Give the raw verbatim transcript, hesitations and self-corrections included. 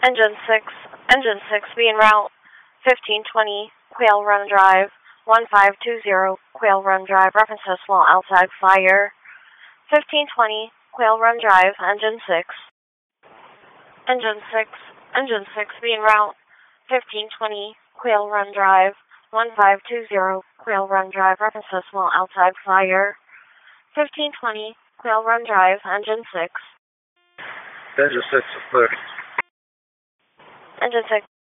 Engine six, Engine six, be en route, fifteen twenty, Quail Run Drive, one five two zero, Quail Run Drive, reference to small outside fire. fifteen twenty, Quail Run Drive, Engine six. Engine six, Engine six, be en route, fifteen twenty, Quail Run Drive, one five two zero, Quail Run Drive, reference to small outside fire. fifteen twenty, Quail Run Drive, Engine six. Engine six is clear. Engine six.